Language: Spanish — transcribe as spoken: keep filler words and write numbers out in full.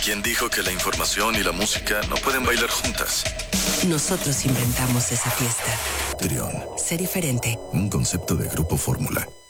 ¿Quién dijo que la información y la música no pueden bailar juntas? Nosotros inventamos esa fiesta. Trión. Sé diferente. Un concepto de Grupo Fórmula.